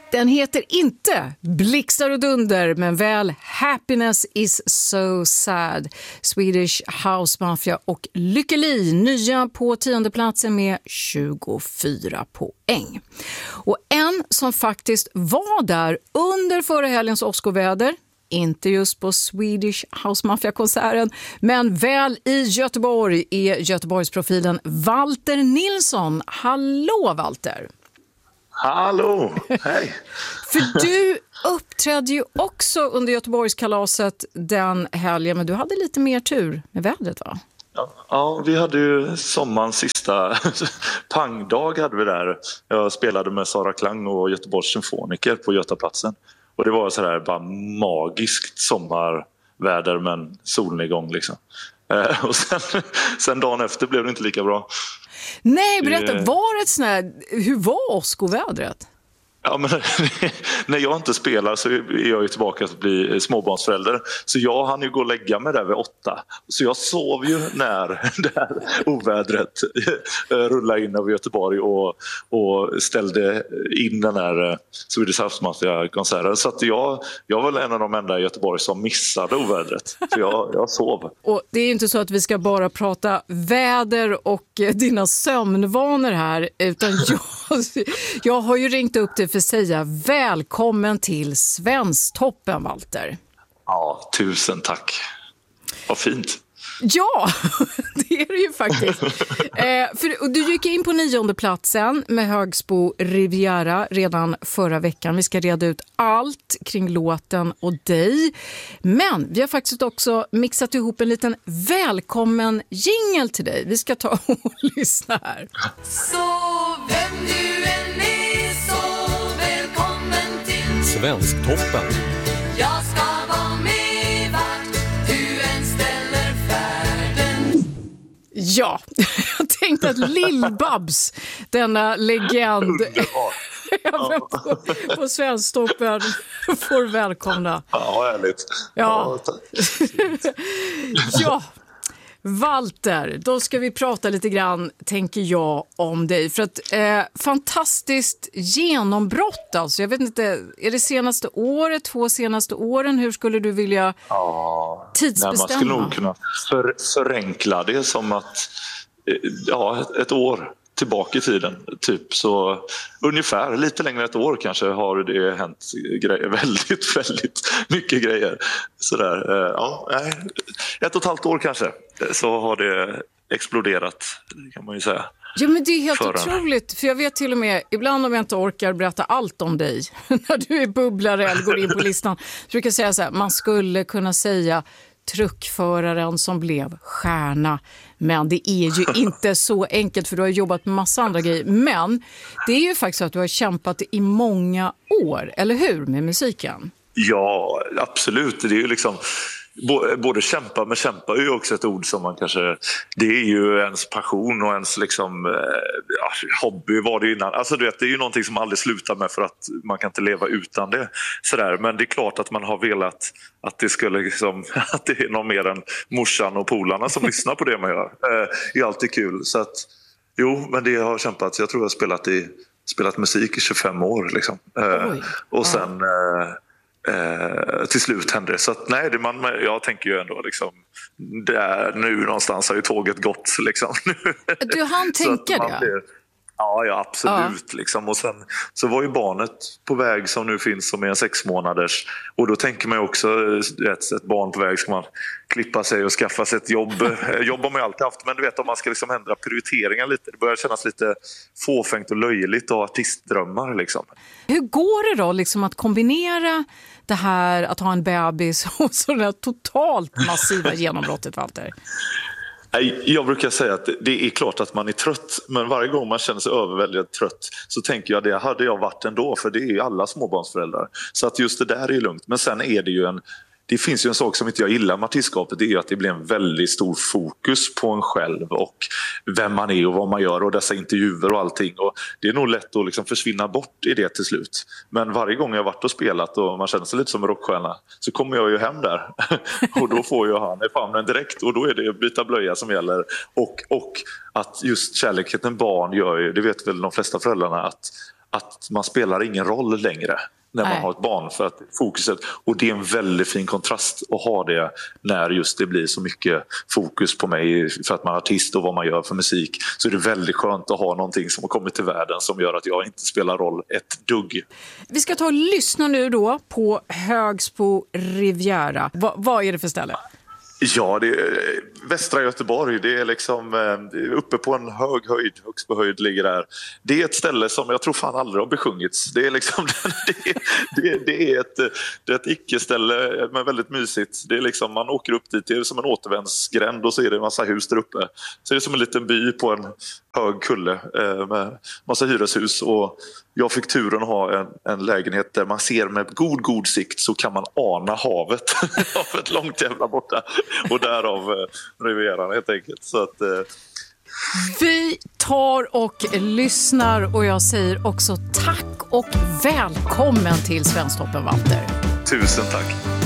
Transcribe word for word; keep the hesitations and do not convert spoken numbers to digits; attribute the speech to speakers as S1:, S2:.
S1: Den heter inte Blixtar och dunder, men väl Happiness is so sad. Swedish House Mafia och Lykke Li, nya på tionde platsen med tjugofyra poäng. Och en som faktiskt var där under förra helgens Oscarväder, inte just på Swedish House Mafia-konserten, men väl i Göteborg, är Göteborgsprofilen Walter Nilsson. Hallå Walter!
S2: Hallå, hej!
S1: För du uppträdde ju också under Göteborgskalaset den helgen, men du hade lite mer tur med vädret, va?
S2: Ja, ja, vi hade ju sommarens sista pangdag hade vi där. Jag spelade med Sara Klang och Göteborgs symfoniker på Götaplatsen. Och det var så där bara magiskt sommarväder med en solnedgång liksom. Eh, och sen, sen dagen efter blev det inte lika bra.
S1: Nej, berätta, var det ett sån här, hur var Oscarvädret?
S2: Ja, men när jag inte spelar så är jag ju tillbaka att bli småbarnsförälder. Så jag hann ju gå och lägga mig där vid åtta. Så jag sov ju när det här ovädret rullade in över Göteborg och, och ställde in den här Swedish House Mafia-konserten. Så att jag, jag var väl en av de enda i Göteborg som missade ovädret. För jag, jag sov. Och
S1: det är ju inte så att vi ska bara prata väder och dina sömnvanor här. Utan jag, jag har ju ringt upp till för att säga välkommen till Svensktoppen, Walter.
S2: Ja, tusen tack. Vad fint.
S1: Ja, det är det ju faktiskt. eh, för, och du gick in på nionde platsen med Högsbo Riviera redan förra veckan. Vi ska reda ut allt kring låten och dig. Men vi har faktiskt också mixat ihop en liten välkommen jingle till dig. Vi ska ta och lyssna här.
S3: Så vem du än är, så välkommen till
S4: Svensktoppen.
S3: Jag ska vara med vart du än ställer färden.
S1: Ja, jag tänkte att Lill-Babs, denna legend även på, på Svensktoppen, får välkomna.
S2: Ja, härligt.
S1: Ja, ja. Walter, då ska vi prata lite grann, tänker jag, om dig. För att eh, fantastiskt genombrott alltså. Jag vet inte, är det senaste året, två senaste åren? Hur skulle du vilja
S2: ja,
S1: tidsbestämma?
S2: Nej, man skulle nog kunna för, förenkla det som att ja, ett, ett år tillbaka i tiden, typ. Så ungefär, lite längre ett år kanske har det hänt grejer, väldigt, väldigt mycket grejer. Sådär, ja, nej, ett och ett halvt år kanske, så har det exploderat, kan man ju säga.
S1: Ja, men det är helt
S2: Förra.
S1: otroligt, för jag vet till och med, ibland om jag inte orkar berätta allt om dig, när du är bubblare eller går in på listan, så brukar jag säga så här, man skulle kunna säga truckföraren som blev stjärna. Men det är ju inte så enkelt, för du har jobbat med massa andra grejer. Men det är ju faktiskt så att du har kämpat i många år, eller hur, med musiken?
S2: Ja, absolut. Det är ju liksom både kämpa, men kämpa är ju också ett ord som man kanske, det är ju ens passion och ens liksom ja, hobby var det innan. Alltså du vet, det är ju någonting som aldrig slutar med, för att man kan inte leva utan det sådär. Men det är klart att man har velat att det skulle liksom, att det är någon mer än morsan och polarna som lyssnar på det man gör. Det är alltid kul. Så att jo, men det har kämpat. Jag tror jag har spelat i spelat musik i tjugofem år liksom. Oj. Och sen Eh, till slut hände det. Så att, nej, det man, jag tänker ju ändå liksom, det är, nu någonstans har ju tåget gått liksom.
S1: Du hann tänka det?
S2: Blir, ja, ja, absolut. Ja. Liksom. Och sen så var ju barnet på väg som nu finns, som är en sex månaders. Och då tänker man ju också, ett, ett barn på väg ska man klippa sig och skaffa sig ett jobb. Jobb har man ju alltid haft, men du vet, om man ska liksom ändra prioriteringar lite. Det börjar kännas lite fåfängt och löjligt och artistdrömmar liksom.
S1: Hur går det då liksom att kombinera det här, att ha en bebis och sådär totalt massiva genombrottet, Walter?
S2: Jag brukar säga att det är klart att man är trött, men varje gång man känner sig överväldigt trött så tänker jag, det hade jag varit ändå, för det är ju alla småbarnsföräldrar. Så att just det där är lugnt. Men sen är det ju en Det finns ju en sak som inte jag gillar med artistskapet, det är att det blir en väldigt stor fokus på en själv och vem man är och vad man gör och dessa intervjuer och allting. Och det är nog lätt att liksom försvinna bort i det till slut. Men varje gång jag har varit och spelat och man känner sig lite som en rockstjärna så kommer jag ju hem där och då får jag han i famnen direkt och då är det att byta blöja som gäller. Och, och att just kärleken barn gör ju, det vet väl de flesta föräldrarna, att att man spelar ingen roll längre när man
S1: Nej.
S2: har ett barn, för att fokuset, och det är en väldigt fin kontrast att ha det när just det blir så mycket fokus på mig för att man är artist och vad man gör för musik, så är det väldigt skönt att ha någonting som har kommit till världen som gör att jag inte spelar roll ett dugg.
S1: Vi ska ta och lyssna nu då på Högsbo Riviera. Va, vad är det för ställe?
S2: Ja, det är västra Göteborg. Det är liksom eh, uppe på en hög höjd, Högsbo höjd ligger där. Det är ett ställe som jag tror fan aldrig har besjungits. Det är liksom det, det, det är ett det är ett icke-ställe, men väldigt mysigt. Det är liksom, man åker upp dit, det är som en återvändsgränd och så är det en massa hus där uppe. Så det är som en liten by på en hög kulle eh, med massa hyreshus, och jag fick turen att ha en, en lägenhet där man ser med god god sikt, så kan man ana havet havet långt jävla borta, och därav eh, Rivieran helt enkelt. Så att, eh...
S1: Vi tar och lyssnar, och jag säger också tack och välkommen till Svensktoppen, Walter.
S2: Tusen tack.